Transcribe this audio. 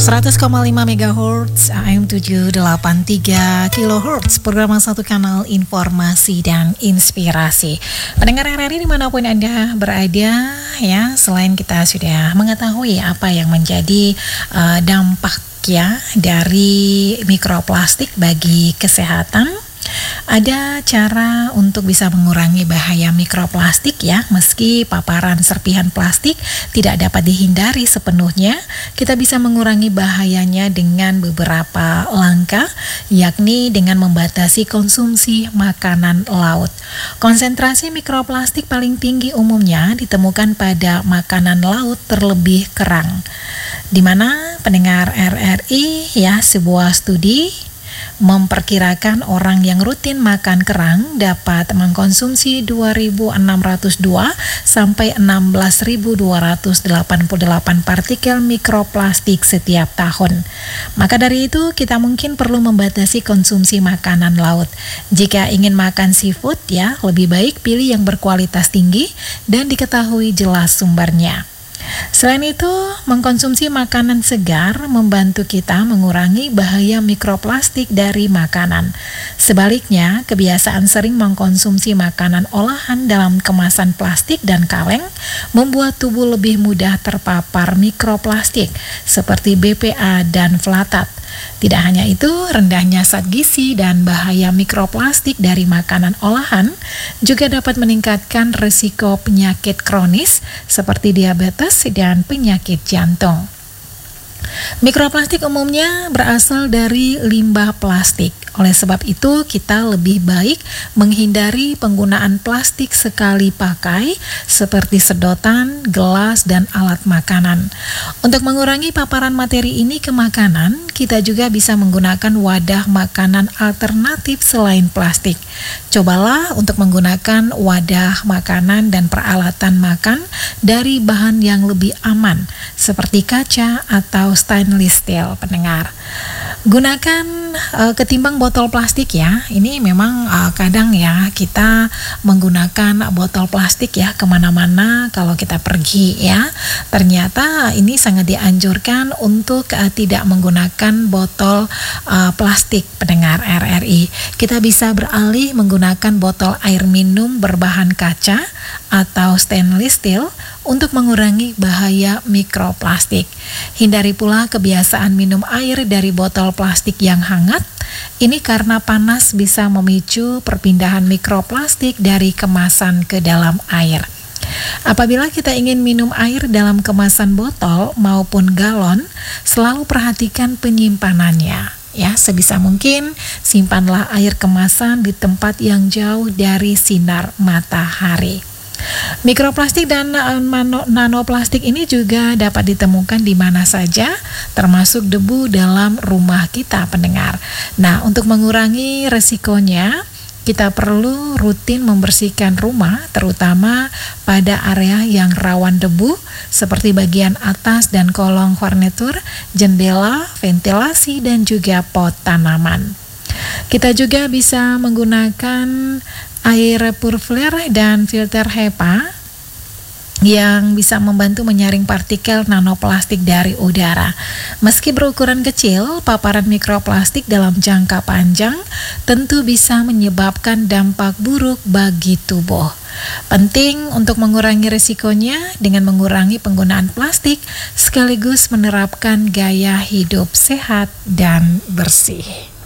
100,5 MHz AM 783 kHz Program satu kanal informasi dan inspirasi. Pendengar RRI dimanapun Anda berada ya, selain kita sudah mengetahui apa yang menjadi dampak ya dari mikroplastik bagi kesehatan, ada cara untuk bisa mengurangi bahaya mikroplastik ya. Meski paparan serpihan plastik tidak dapat dihindari sepenuhnya, kita bisa mengurangi bahayanya dengan beberapa langkah, yakni dengan membatasi konsumsi makanan laut. Konsentrasi mikroplastik paling tinggi umumnya ditemukan pada makanan laut, terlebih kerang. Di mana pendengar RRI ya, sebuah studi memperkirakan orang yang rutin makan kerang dapat mengkonsumsi 2.602 sampai 16.288 partikel mikroplastik setiap tahun. Maka dari itu kita mungkin perlu membatasi konsumsi makanan laut. Jika ingin makan seafood ya, lebih baik pilih yang berkualitas tinggi dan diketahui jelas sumbernya. Selain itu, mengkonsumsi makanan segar membantu kita mengurangi bahaya mikroplastik dari makanan. Sebaliknya, kebiasaan sering mengkonsumsi makanan olahan dalam kemasan plastik dan kaleng membuat tubuh lebih mudah terpapar mikroplastik seperti BPA dan flatat. Tidak hanya itu, rendahnya zat gizi dan bahaya mikroplastik dari makanan olahan juga dapat meningkatkan risiko penyakit kronis seperti diabetes dan penyakit jantung. Mikroplastik umumnya berasal dari limbah plastik. Oleh sebab itu, kita lebih baik menghindari penggunaan plastik sekali pakai seperti sedotan, gelas, dan alat makanan. Untuk mengurangi paparan materi ini ke makanan, kita juga bisa menggunakan wadah makanan alternatif selain plastik. Cobalah untuk menggunakan wadah makanan dan peralatan makan dari bahan yang lebih aman, seperti kaca atau stainless steel, pendengar. Gunakan ketimbang botol plastik ya. Ini memang kadang ya kita menggunakan botol plastik ya kemana-mana kalau kita pergi ya. Ternyata ini sangat dianjurkan untuk tidak menggunakan botol plastik, pendengar RRI. Kita bisa beralih menggunakan botol air minum berbahan kaca atau stainless steel untuk mengurangi bahaya mikroplastik. Hindari pula kebiasaan minum air dari botol plastik yang hangat. Ini karena panas bisa memicu perpindahan mikroplastik dari kemasan ke dalam air. Apabila kita ingin minum air dalam kemasan botol maupun galon, selalu perhatikan penyimpanannya. Ya, sebisa mungkin simpanlah air kemasan di tempat yang jauh dari sinar matahari. Mikroplastik dan nanoplastik ini juga dapat ditemukan di mana saja, termasuk debu dalam rumah kita, pendengar. Nah, untuk mengurangi resikonya, kita perlu rutin membersihkan rumah, terutama pada area yang rawan debu, seperti bagian atas dan kolong furnitur, jendela, ventilasi, dan juga pot tanaman. Kita juga bisa menggunakan air purifier dan filter HEPA yang bisa membantu menyaring partikel nanoplastik dari udara. Meski berukuran kecil, paparan mikroplastik dalam jangka panjang tentu bisa menyebabkan dampak buruk bagi tubuh. Penting untuk mengurangi risikonya dengan mengurangi penggunaan plastik sekaligus menerapkan gaya hidup sehat dan bersih.